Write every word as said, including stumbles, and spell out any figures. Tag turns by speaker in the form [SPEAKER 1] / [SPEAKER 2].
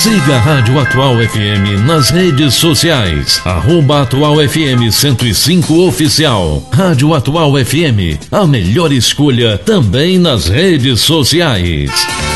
[SPEAKER 1] Siga a Rádio Atual F M nas redes sociais. Arroba Atual F M cento e cinco Oficial. Rádio Atual F M, a melhor escolha também nas redes sociais.